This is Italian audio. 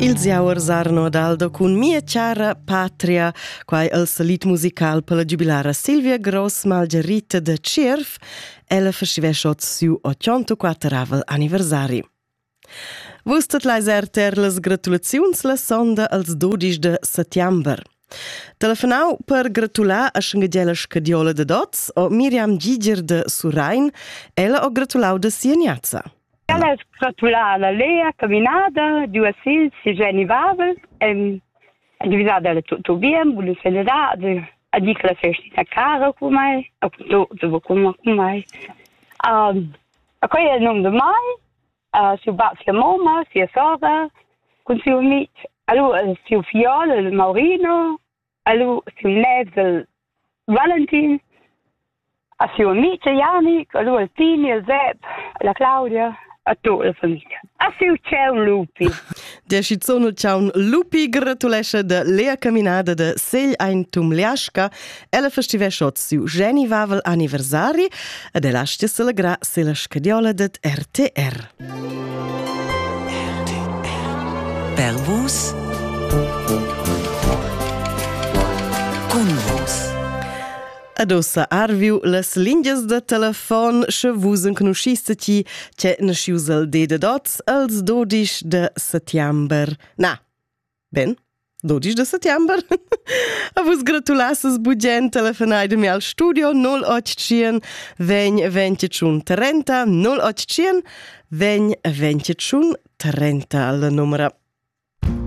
Ils jauers Arno Adaldo cun Mia Chiara Patria, quai el salit musical per la giubilara Silvia Gross Malgerita de Cirf, ella festivesciot siu 84 anniversari. Vus tot lais erter las gratulaziuns la sonda als 12 de settember. Telefonau per gratular a Schengadjela Scadiola de Dots o Miriam Giger de Surain, ella o gratulau de Sieniazza. Ela gratulà la Lea camminada, due sil, si Jenny Vavel, a divisada ela tutto bien, vuole celebrare, a di che la festina cara con me, a tutto con me. A poi è il nome di mai, si va sia mamma, sia sorella, con suo amico, allora suo figlio, il Maurino, allora suo nevo, il Valentin, a suo amico Janik, allora il Tini, il Zeb, la Claudia, a tutta la famiglia. A suo c'è un lupi. Der Schizzono c'è un lupi gratulesce de Lea Caminada de Segl ein Tumliasca, ella festivesciot su Jenny Vavel anniversari, ed ella stia celegra se la scadiola det RTR. Per vos, con vos. Adossa arviu las linjas de telefon che vus enconoscisteci che nascius el de dots als 12 de settember. Na, ben, 12 de settember. A vus gratulasses bugen telefonai de mi al studio 0800 20 21 30 0800 20 21 30 la numera.